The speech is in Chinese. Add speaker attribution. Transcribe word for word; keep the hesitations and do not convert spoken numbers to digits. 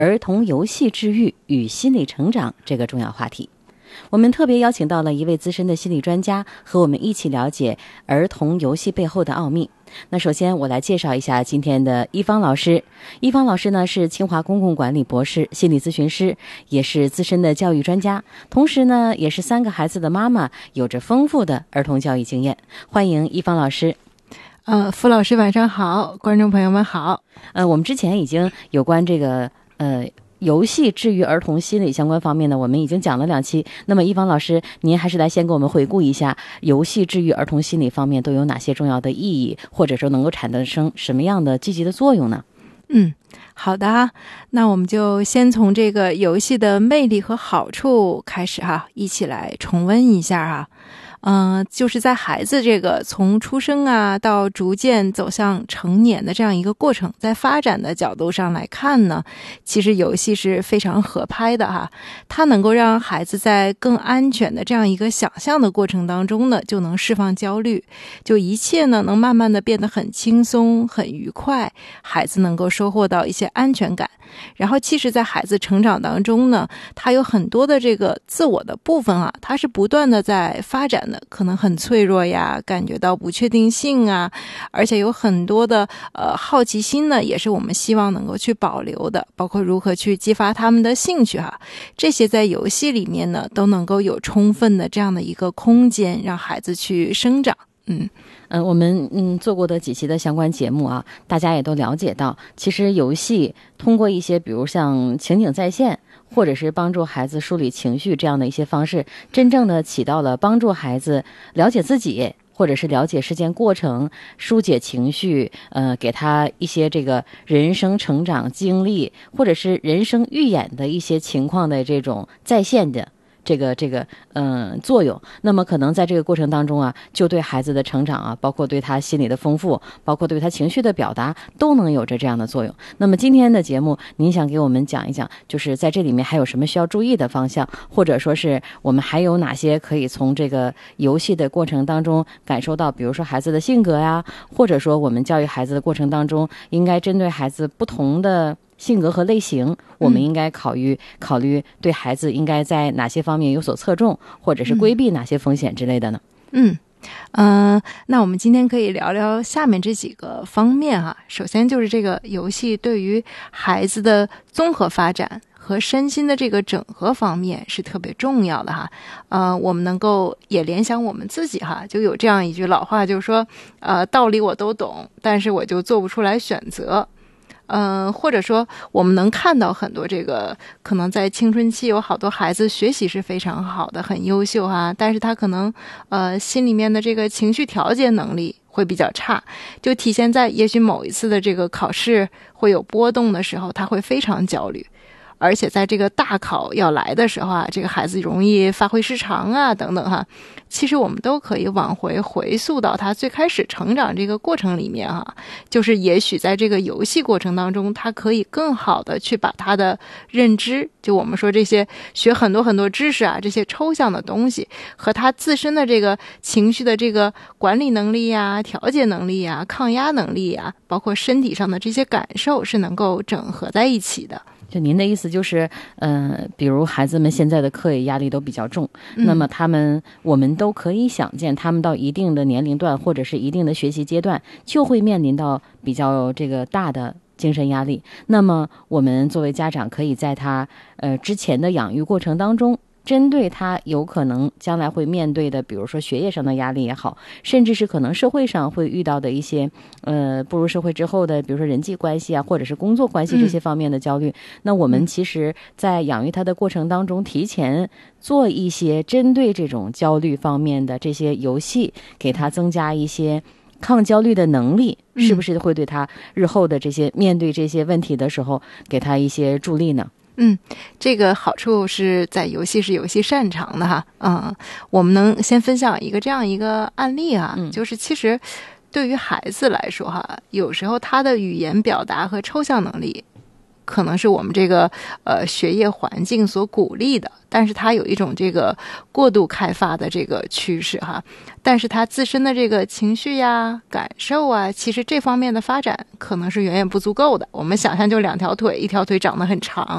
Speaker 1: 儿童游戏治愈与心理成长这个重要话题。我们特别邀请到了一位资深的心理专家，和我们一起了解儿童游戏背后的奥秘。那首先我来介绍一下今天的一方老师。一方老师呢是清华公共管理博士、心理咨询师，也是资深的教育专家，同时呢也是三个孩子的妈妈，有着丰富的儿童教育经验。欢迎一方老师。
Speaker 2: 呃，傅老师晚上好，观众朋友们好。
Speaker 1: 呃，我们之前已经有关这个呃游戏治愈儿童心理相关方面呢，我们已经讲了两期。那么一方老师，您还是来先给我们回顾一下游戏治愈儿童心理方面都有哪些重要的意义，或者说能够产生什么样的积极的作用呢？
Speaker 2: 嗯，好的啊，那我们就先从这个游戏的魅力和好处开始哈，一起来重温一下哈。嗯、呃，就是在孩子这个从出生啊到逐渐走向成年的这样一个过程，在发展的角度上来看呢，其实游戏是非常合拍的哈。它能够让孩子在更安全的这样一个想象的过程当中呢，就能释放焦虑，就一切呢能慢慢的变得很轻松、很愉快，孩子能够收获到一些安全感。然后其实在孩子成长当中呢，他有很多的这个自我的部分啊，他是不断的在发展的，可能很脆弱呀，感觉到不确定性啊，而且有很多的呃好奇心呢，也是我们希望能够去保留的，包括如何去激发他们的兴趣哈，这些在游戏里面呢都能够有充分的这样的一个空间，让孩子去生长。嗯
Speaker 1: 嗯，我们嗯做过的几期的相关节目啊，大家也都了解到，其实游戏通过一些比如像情景再现，或者是帮助孩子梳理情绪这样的一些方式，真正的起到了帮助孩子了解自己，或者是了解事件过程，疏解情绪，呃，给他一些这个人生成长经历，或者是人生预演的一些情况的这种再现的这个这个嗯、呃、作用。那么可能在这个过程当中啊，就对孩子的成长啊，包括对他心理的丰富，包括对他情绪的表达，都能有着这样的作用。那么今天的节目，您想给我们讲一讲，就是在这里面还有什么需要注意的方向，或者说是我们还有哪些可以从这个游戏的过程当中感受到，比如说孩子的性格呀，或者说我们教育孩子的过程当中，应该针对孩子不同的性格和类型，我们应该考虑、嗯、考虑对孩子应该在哪些方面有所侧重，或者是规避哪些风险之类的呢？
Speaker 2: 嗯嗯、呃，那我们今天可以聊聊下面这几个方面哈。首先就是这个游戏对于孩子的综合发展和身心的这个整合方面是特别重要的哈。呃，我们能够也联想我们自己哈，就有这样一句老话，就是说，呃，道理我都懂，但是我就做不出来选择。嗯、呃，或者说我们能看到很多这个可能在青春期有好多孩子学习是非常好的，很优秀啊，但是他可能呃心里面的这个情绪调节能力会比较差，就体现在也许某一次的这个考试会有波动的时候，他会非常焦虑。而且在这个大考要来的时候啊，这个孩子容易发挥失常啊，等等哈。其实我们都可以往回回溯到他最开始成长这个过程里面哈，就是也许在这个游戏过程当中，他可以更好的去把他的认知，就我们说这些学很多很多知识啊，这些抽象的东西和他自身的这个情绪的这个管理能力呀、调节能力呀、抗压能力呀，包括身体上的这些感受是能够整合在一起的。
Speaker 1: 就您的意思就是，呃，比如孩子们现在的课业压力都比较重，嗯、那么他们，我们都可以想见，他们到一定的年龄段或者是一定的学习阶段，就会面临到比较这个大的精神压力。那么我们作为家长，可以在他呃之前的养育过程当中，针对他有可能将来会面对的，比如说学业上的压力也好，甚至是可能社会上会遇到的一些呃步入社会之后的，比如说人际关系啊，或者是工作关系这些方面的焦虑、嗯、那我们其实在养育他的过程当中，提前做一些针对这种焦虑方面的这些游戏，给他增加一些抗焦虑的能力，是不是会对他日后的这些面对这些问题的时候给他一些助力呢？
Speaker 2: 嗯，这个好处是在游戏是游戏擅长的哈。嗯，我们能先分享一个这样一个案例啊，嗯、就是其实对于孩子来说哈，有时候他的语言表达和抽象能力可能是我们这个呃学业环境所鼓励的，但是它有一种这个过度开发的这个趋势哈。但是它自身的这个情绪呀、感受啊，其实这方面的发展可能是远远不足够的。我们想象就两条腿，一条腿长得很长，